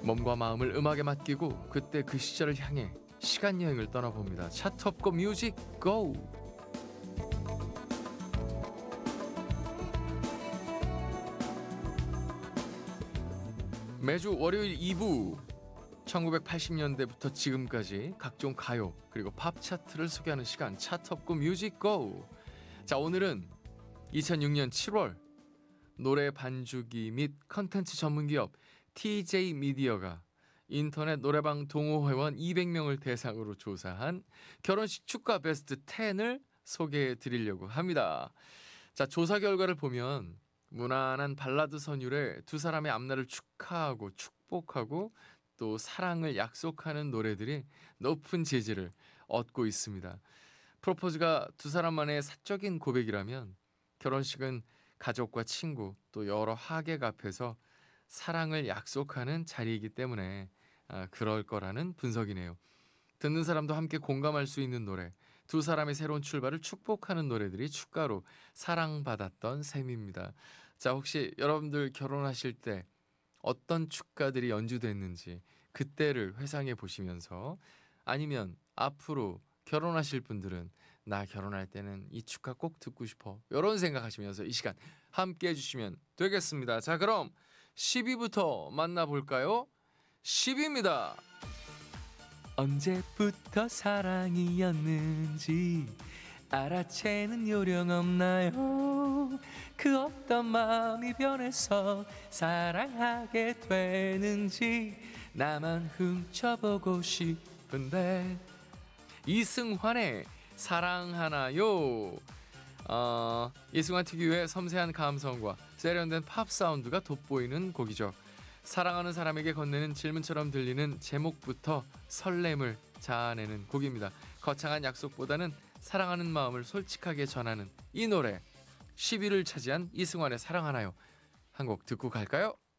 몸과 마음을 음악에 맡기고 그때 그 시절을 향해 시간 여행을 떠나봅니다. 차트 옵고 뮤직 고! 매주 월요일 2부 1980년대부터 지금까지 각종 가요 그리고 팝 차트를 소개하는 시간 차트 옵고 뮤직 고! 자, 오늘은 2006년 7월 노래 반주기 및 컨텐츠 전문기업 TJ 미디어가 인터넷 노래방 동호회원 200명을 대상으로 조사한 결혼식 축가 베스트 10을 소개해 드리려고 합니다. 자, 조사 결과를 보면 무난한 발라드 선율에 두 사람의 앞날을 축하하고 축복하고 또 사랑을 약속하는 노래들이 높은 지지를 얻고 있습니다. 프로포즈가 두 사람만의 사적인 고백이라면 결혼식은 가족과 친구 또 여러 하객 앞에서 사랑을 약속하는 자리이기 때문에 그럴 거라는 분석이네요. 듣는 사람도 함께 공감할 수 있는 노래, 두 사람의 새로운 출발을 축복하는 노래들이 축가로 사랑받았던 셈입니다. 자, 혹시 여러분들 결혼하실 때 어떤 축가들이 연주됐는지 그때를 회상해 보시면서 아니면 앞으로 결혼하실 분들은 나 결혼할 때는 이 축가 꼭 듣고 싶어 이런 생각하시면서 이 시간 함께 해주시면 되겠습니다. 자, 그럼 10위부터 만나볼까요? 10위입니다. 언제부터 사랑이었는지 알아채는 요령 없나요? 그 어떤 마음이 변해서 사랑하게 되는지 나만 훔쳐보고 싶은데. 이승환의 사랑하나요? 이승환 특유의 섬세한 감성과 세련된 팝 사운드가 돋보이는 곡이죠. 사랑하는 사람에게 건네는 질문처럼 들리는 제목부터 설렘을 자아내는 곡입니다. 거창한 약속보다는 사랑하는 마음을 솔직하게 전하는 이 노래 10위를 차지한 이승환의 사랑하나요? 한 곡 듣고 갈까요?